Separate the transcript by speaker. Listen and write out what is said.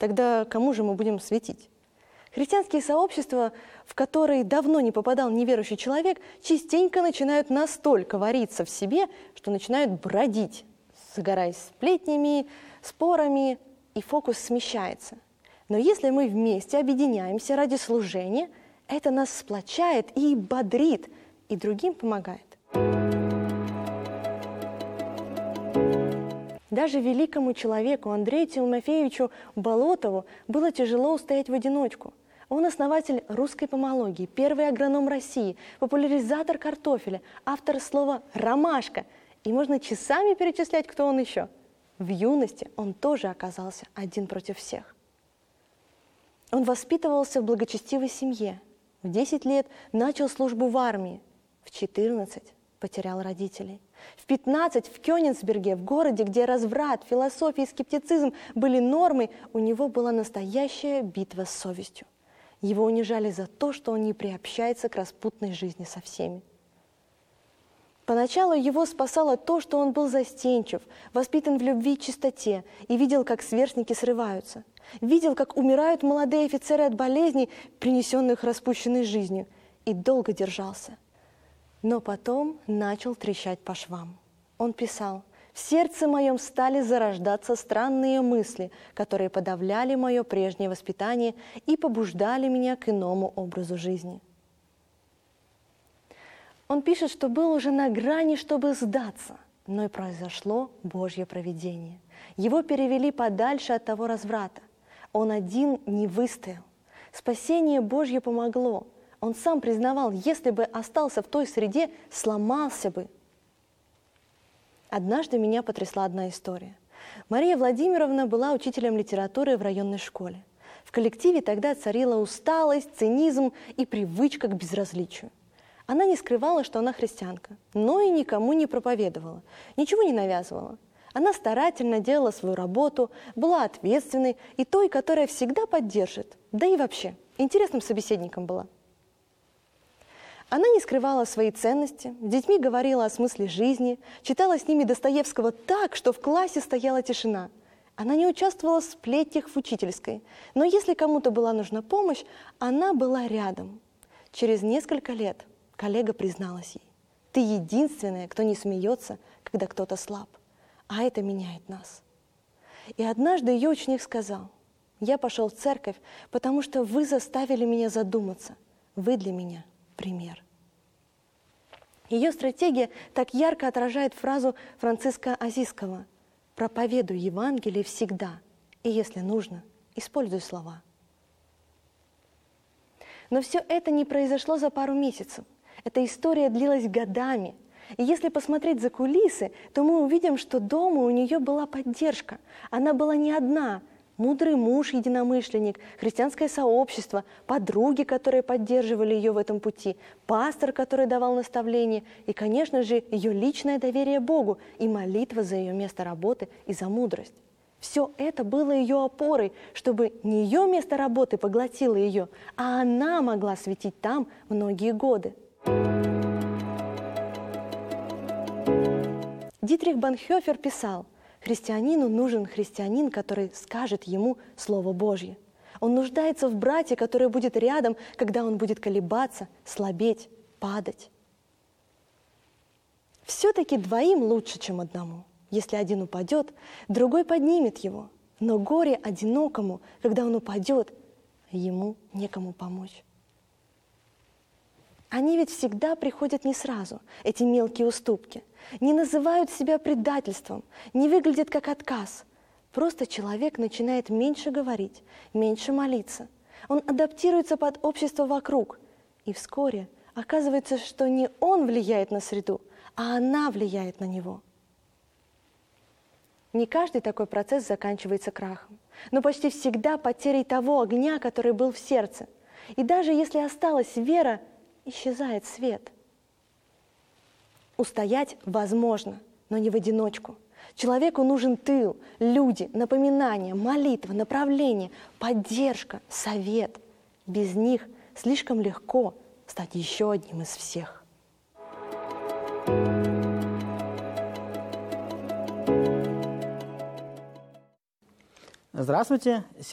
Speaker 1: Тогда кому же мы будем светить? Христианские сообщества, в которые давно не попадал неверующий человек, частенько начинают настолько вариться в себе, что начинают бродить, загораясь сплетнями, спорами, и фокус смещается. Но если мы вместе объединяемся ради служения, это нас сплочает и бодрит, и другим помогает. Даже великому человеку Андрею Тимофеевичу Болотову было тяжело устоять в одиночку. Он основатель русской помологии, первый агроном России, популяризатор картофеля, автор слова «ромашка». И можно часами перечислять, кто он еще. В юности он тоже оказался один против всех. Он воспитывался в благочестивой семье. В 10 лет начал службу в армии. В 14 потерял родителей. В 15 в Кёнигсберге, в городе, где разврат, философия и скептицизм были нормой, у него была настоящая битва с совестью. Его унижали за то, что он не приобщается к распутной жизни со всеми. Поначалу его спасало то, что он был застенчив, воспитан в любви и чистоте, и видел, как сверстники срываются. Видел, как умирают молодые офицеры от болезней, принесенных распущенной жизнью, и долго держался. Но потом начал трещать по швам. Он писал: «В сердце моем стали зарождаться странные мысли, которые подавляли мое прежнее воспитание и побуждали меня к иному образу жизни». Он пишет, что был уже на грани, чтобы сдаться, но и произошло Божье провидение. Его перевели подальше от того разврата. Он один не выстоял. Спасение Божье помогло. Он сам признавал, если бы остался в той среде, сломался бы. Однажды меня потрясла одна история. Мария Владимировна была учителем литературы в районной школе. В коллективе тогда царила усталость, цинизм и привычка к безразличию. Она не скрывала, что она христианка, но и никому не проповедовала, ничего не навязывала. Она старательно делала свою работу, была ответственной и той, которая всегда поддержит, да и вообще интересным собеседником была. Она не скрывала свои ценности, с детьми говорила о смысле жизни, читала с ними Достоевского так, что в классе стояла тишина. Она не участвовала в сплетнях в учительской, но если кому-то была нужна помощь, она была рядом. Через несколько лет коллега призналась ей: «Ты единственная, кто не смеется, когда кто-то слаб, а это меняет нас». И однажды ее ученик сказал: «Я пошел в церковь, потому что вы заставили меня задуматься, вы для меня пример». Ее стратегия так ярко отражает фразу Франциска Азийского: «Проповедуй Евангелие всегда, и если нужно, используй слова». Но все это не произошло за пару месяцев. Эта история длилась годами. И если посмотреть за кулисы, то мы увидим, что дома у нее была поддержка. Она была не одна. Мудрый муж-единомышленник, христианское сообщество, подруги, которые поддерживали ее в этом пути, пастор, который давал наставления, и, конечно же, ее личное доверие Богу и молитва за ее место работы и за мудрость. Все это было ее опорой, чтобы не ее место работы поглотило ее, а она могла светить там многие годы. Дитрих Бонхофер писал: «Христианину нужен христианин, который скажет ему Слово Божье. Он нуждается в брате, который будет рядом, когда он будет колебаться, слабеть, падать». Все-таки двоим лучше, чем одному. Если один упадет, другой поднимет его. Но горе одинокому, когда он упадет, ему некому помочь. Они ведь всегда приходят не сразу, эти мелкие уступки. Не называют себя предательством, не выглядят как отказ. Просто человек начинает меньше говорить, меньше молиться. Он адаптируется под общество вокруг. И вскоре оказывается, что не он влияет на среду, а она влияет на него. Не каждый такой процесс заканчивается крахом, но почти всегда потерей того огня, который был в сердце. И даже если осталась вера, исчезает свет. Устоять возможно, но не в одиночку. Человеку нужен тыл, люди, напоминания, молитва, направление, поддержка, совет. Без них слишком легко стать еще одним из всех.
Speaker 2: Здравствуйте.